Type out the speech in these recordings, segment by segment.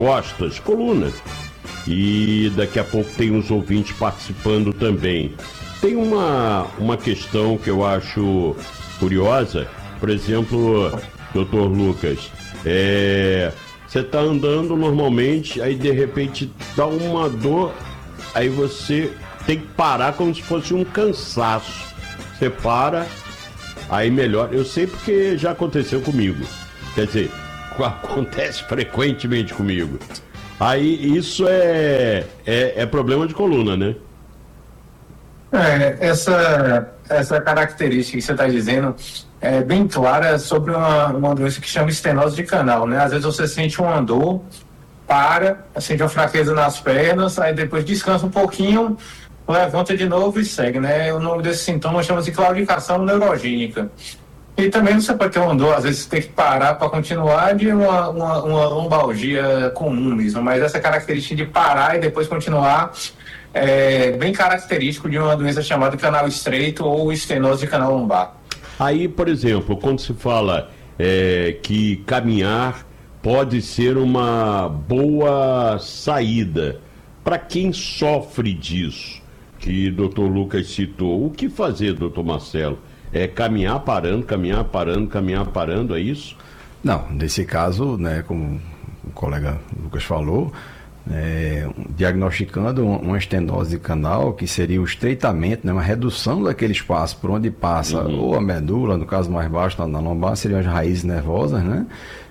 costas, coluna. E daqui a pouco tem uns ouvintes participando também. Tem uma questão que eu acho curiosa, por exemplo, doutor Lucas, você está andando normalmente, aí de repente dá uma dor, aí você tem que parar como se fosse um cansaço. Você para, aí melhora. Eu sei porque já aconteceu comigo. Quer dizer, acontece frequentemente comigo. Aí isso é problema de coluna, né? Essa característica que você está dizendo é bem clara sobre uma doença que chama estenose de canal, né? Às vezes você sente uma dor, sente uma fraqueza nas pernas, aí depois descansa um pouquinho, levanta de novo e segue, né? O nome desse sintoma chama-se claudicação neurogênica. E também você pode ter uma dor, às vezes você tem que parar para continuar, de uma lombalgia comum mesmo, mas essa característica de parar e depois continuar é bem característico de uma doença chamada canal estreito ou estenose de canal lombar. Aí, por exemplo, quando se fala que caminhar pode ser uma boa saída para quem sofre disso, que o doutor Lucas citou, o que fazer, doutor Marcelo? É caminhar parando, é isso? Não, nesse caso, né, como o colega Lucas falou, diagnosticando uma estenose de canal, que seria o estreitamento, né, uma redução daquele espaço por onde passa ou a medula, no caso mais baixo, na lombar, seriam as raízes nervosas, né?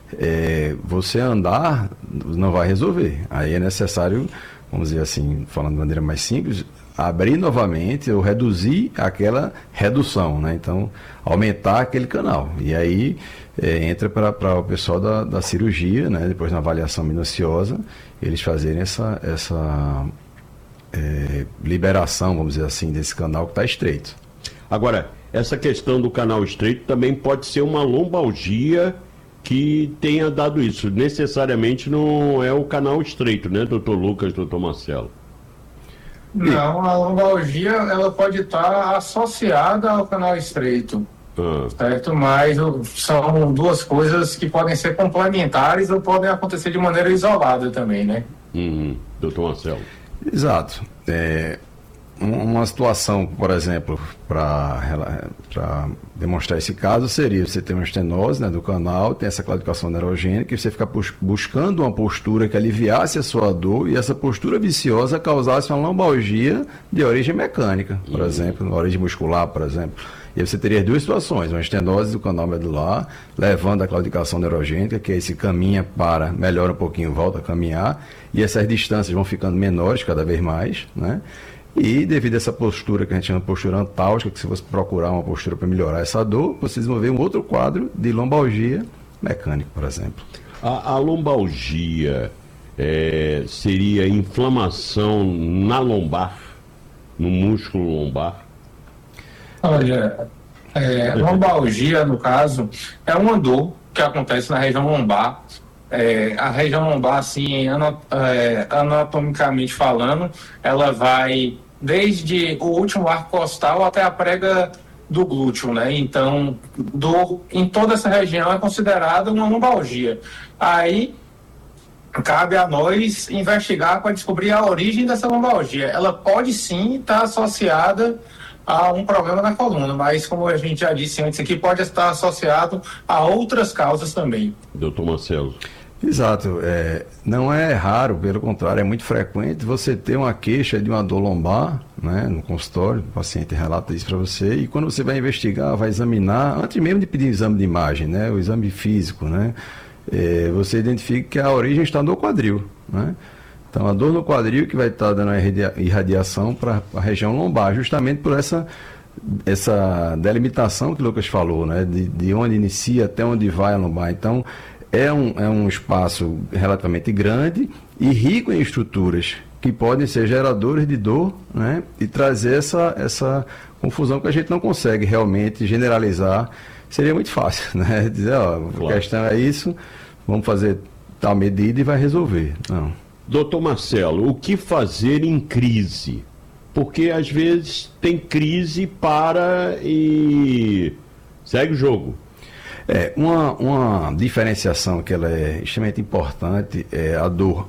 Você andar não vai resolver. Aí é necessário, vamos dizer assim, falando de maneira mais simples, abrir novamente ou reduzir aquela redução, né? Então, aumentar aquele canal. E aí entra para o pessoal da cirurgia, né? Depois na avaliação minuciosa, eles fazerem essa liberação, vamos dizer assim, desse canal que está estreito. Agora, essa questão do canal estreito também pode ser uma lombalgia que tenha dado isso. Necessariamente não é o canal estreito, né, doutor Lucas, doutor Marcelo? Não, a lombalgia ela pode estar associada ao canal estreito, certo? Mas são duas coisas que podem ser complementares ou podem acontecer de maneira isolada também, né? Doutor Marcelo. Exato. Uma situação, por exemplo, para demonstrar esse caso, seria você ter uma estenose, né, do canal, tem essa claudicação neurogênica, e você ficar buscando uma postura que aliviasse a sua dor, e essa postura viciosa causasse uma lombalgia de origem mecânica, por exemplo, origem muscular, por exemplo. E aí você teria duas situações, uma estenose do canal medular, levando a claudicação neurogênica, que aí se caminha melhora um pouquinho, volta a caminhar, e essas distâncias vão ficando menores cada vez mais, né? E devido a essa postura que a gente chama de postura antálgica, que se você procurar uma postura para melhorar essa dor, você desenvolver um outro quadro de lombalgia mecânica, por exemplo. A lombalgia seria inflamação na lombar, no músculo lombar? Olha, lombalgia, no caso, é uma dor que acontece na região lombar. A região lombar, assim, anatomicamente falando, ela vai desde o último arco costal até a prega do glúteo, né? Então, dor em toda essa região é considerada uma lombalgia. Aí, cabe a nós investigar para descobrir a origem dessa lombalgia. Ela pode sim estar associada a um problema na coluna, mas como a gente já disse antes aqui, pode estar associado a outras causas também. Doutor Marcelo. Exato, não é raro, pelo contrário, é muito frequente você ter uma queixa de uma dor lombar, né, no consultório, o paciente relata isso para você, e quando você vai investigar, vai examinar, antes mesmo de pedir exame de imagem, né, o exame físico, né, você identifica que a origem está no quadril, né. Então, a dor no quadril que vai estar dando a irradiação para a região lombar, justamente por essa delimitação que o Lucas falou, né, de onde inicia até onde vai a lombar. Então, é um espaço relativamente grande e rico em estruturas que podem ser geradores de dor, né, e trazer essa confusão que a gente não consegue realmente generalizar. Seria muito fácil, né, dizer, claro, a questão é isso, vamos fazer tal medida e vai resolver. Não. Doutor Marcelo, o que fazer em crise? Porque às vezes tem crise, para e segue o jogo. Uma diferenciação que ela é extremamente importante é a dor